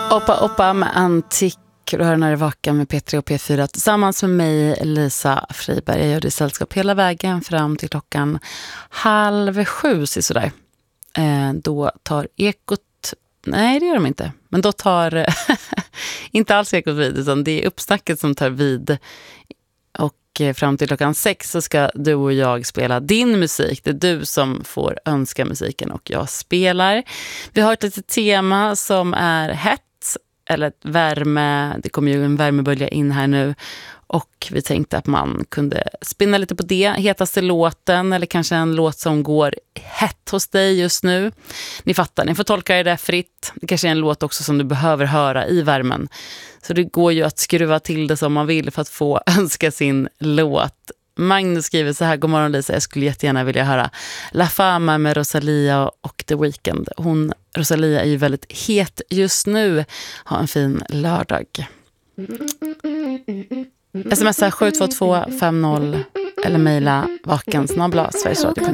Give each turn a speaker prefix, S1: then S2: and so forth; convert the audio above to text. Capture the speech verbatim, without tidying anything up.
S1: Oppa Oppa med Antik. Du hör när det vakar med P tre och P fyra tillsammans med mig, Lisa Friberg. Jag gör det sällskap hela vägen fram till klockan halv sju, sådär. Eh, då tar Ekot... Nej, det gör de inte. Men då tar... inte alls Ekot vid, utan det är uppsnacket som tar vid. Och fram till klockan sex så ska du och jag spela din musik. Det är du som får önska musiken och jag spelar. Vi har ett litet tema som är hett. Eller ett värme, det kommer ju en värmebölja in här nu. Och vi tänkte att man kunde spinna lite på det. Hetaste låten eller kanske en låt som går hett hos dig just nu. Ni fattar, ni får tolka det där fritt. Det kanske är en låt också som du behöver höra i värmen. Så det går ju att skruva till det som man vill för att få önska sin låt. Magnus skriver så här: god morgon Lisa, jag skulle jättegärna vilja höra La Fama med Rosalia och The Weeknd. Hon, Rosalia är ju väldigt het just nu. Ha en fin lördag. Smsa sju två två fem noll eller mejla vakensnabla sverigesradio.